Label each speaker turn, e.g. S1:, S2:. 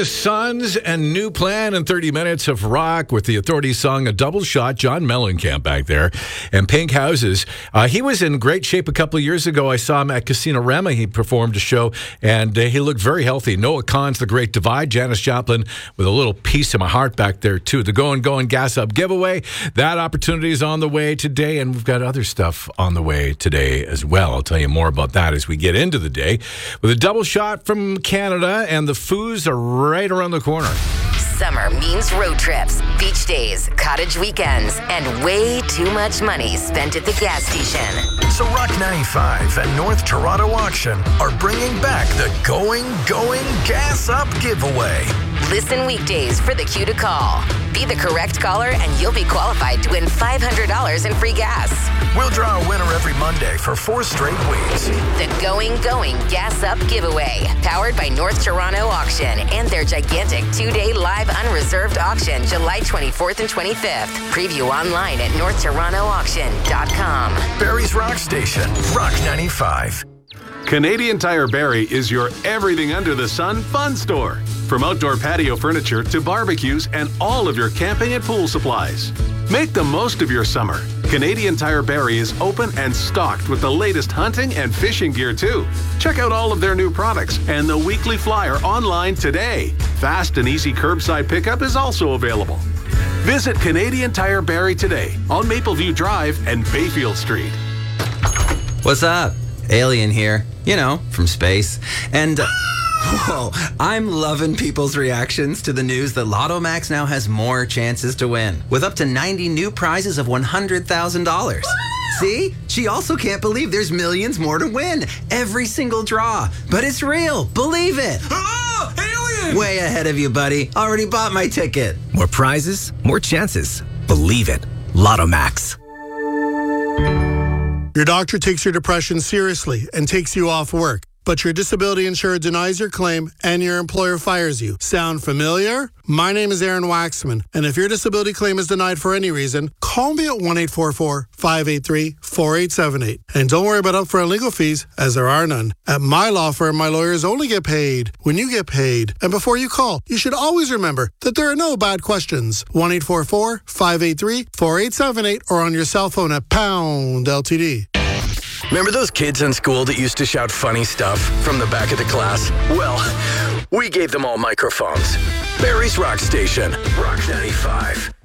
S1: Sons and new plan in 30 minutes of rock with the Authority song A Double Shot. John Mellencamp back there. And Pink Houses. He was in great shape a couple of years ago. I saw him at Casino Rama. He performed a show and he looked very healthy. Noah Kahan's The Great Divide. Janis Joplin with a little piece of my heart back there too. The Going Gas Up giveaway. That opportunity is on the way today, and we've got other stuff on the way today as well. I'll tell you more about that as we get into the day. With a double shot from Canada, and the Foos are right around the corner.
S2: Summer means road trips, beach days, cottage weekends, and way too much money spent at the gas station.
S3: So Rock 95 and North Toronto Auction are bringing back the Going Gas Up giveaway.
S2: Listen weekdays for the cue to call. Be the correct caller and you'll be qualified to win $500 in free gas.
S3: We'll draw a winner every Monday for 4 straight weeks.
S2: The Going Gas Up giveaway, powered by North Toronto Auction and their gigantic 2-day live unreserved auction July 24th and 25th. Preview online at northtorontoauction.com.
S3: Barrie's Rock Station, Rock 95.
S4: Canadian Tire Barrie is your everything under the sun fun store. From outdoor patio furniture to barbecues and all of your camping and pool supplies. Make the most of your summer. Canadian Tire Barrie is open and stocked with the latest hunting and fishing gear too. Check out all of their new products and the weekly flyer online today. Fast and easy curbside pickup is also available. Visit Canadian Tire Barrie today on Mapleview Drive and Bayfield Street.
S5: What's up? Alien here, you know, from space. And, whoa, I'm loving people's reactions to the news that Lotto Max now has more chances to win, with up to 90 new prizes of $100,000. See? She also can't believe there's millions more to win. Every single draw. But it's real. Believe it.
S6: Oh, alien!
S5: Way ahead of you, buddy. Already bought my ticket.
S6: More prizes, more chances. Believe it. Lotto Max.
S7: Your doctor takes your depression seriously and takes you off work, but your disability insurer denies your claim and your employer fires you. Sound familiar? My name is Aaron Waxman, and if your disability claim is denied for any reason, call me at 1-844-583-4878. And don't worry about upfront legal fees, as there are none. At my law firm, my lawyers only get paid when you get paid. And before you call, you should always remember that there are no bad questions. 1-844-583-4878 or on your cell phone at pound LTD.
S3: Remember those kids in school that used to shout funny stuff from the back of the class? Well, we gave them all microphones. Barrie's Rock Station, Rock 95.